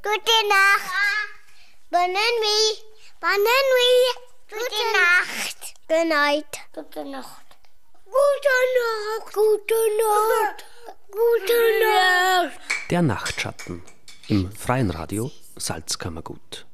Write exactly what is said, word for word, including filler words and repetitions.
Gute Nacht. Bonne nuit. Bonne nuit. Gute Nacht. Good night. Gute Nacht. Gute Nacht. Gute Nacht. Gute Nacht. Der Nachtschatten im Freien Radio Salzkammergut.